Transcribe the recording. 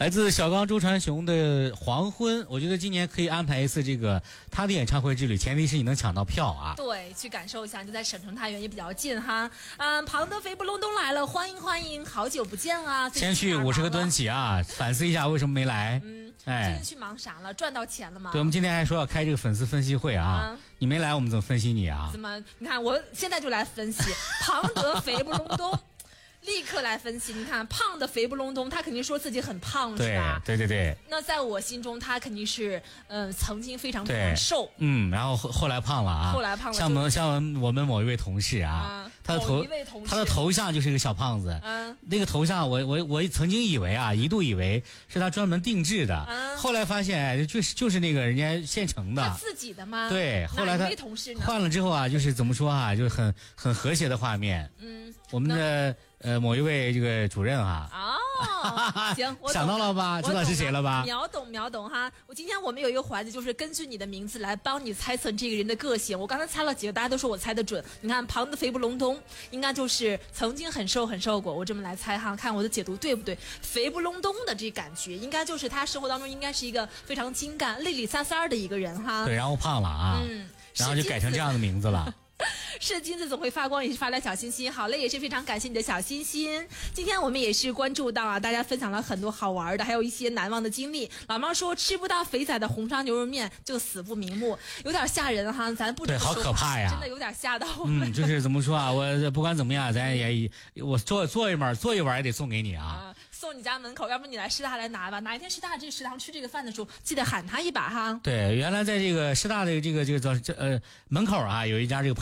来自小刚周传雄的《黄昏》，我觉得今年可以安排一次这个他的演唱会之旅，前提是你能抢到票啊。 对，去感受一下，就在省城太原也比较近哈。庞德肥不隆咚来了，欢迎欢迎，好久不见啊！ 先去50个蹲起啊，反思一下为什么没来。 最近去忙啥了？赚到钱了吗？ 对，我们今天还说要开这个粉丝分析会啊，你没来，我们怎么分析你啊？ 怎么？你看，我现在就来分析庞德肥不隆咚。立刻来分析，你看胖的肥不隆咚，他肯定说自己很胖，是吧？ 对。 那在我心中，他肯定是曾经非常瘦， 然后后来胖了啊， 后来胖了， 像我们某一位同事啊，他的头像就是一个小胖子，那个头像我曾经以为啊，一度以为是他专门定制的，后来发现就是那个人家现成的， 他自己的吗？ 对，后来他换了之后啊，就是怎么说啊，就是很和谐的画面，我们的。某一位这个主任哈。 行，我想到了吧？知道是谁了吧？ 秒懂哈！今天我们有一个环节，就是根据你的名字来帮你猜测这个人的个性。我刚才猜了几个，大家都说我猜得准。你看庞的肥不隆咚，应该就是曾经很瘦过。我这么来猜哈，看我的解读对不对？肥不隆咚的这感觉，应该就是他生活当中应该是一个非常精干、利利撒撒的一个人哈。 对，然后胖了啊，然后就改成这样的名字了。 是金子总会发光，也是发来小心心。好嘞，也是非常感谢你的小心心。今天我们也是关注到啊，大家分享了很多好玩的，还有一些难忘的经历。老猫说吃不到肥仔的红烧牛肉面就死不瞑目，有点吓人哈，咱不对，好可怕呀， 真的有点吓到我们。 就是怎么说啊，我不管怎么样，咱也我做一碗也得送给你啊。 送你家门口，要不你来师大来拿吧。哪一天师大这个食堂吃这个饭的时候，记得喊他一把哈。 对，原来在这个师大的这个门口啊，有一家这个。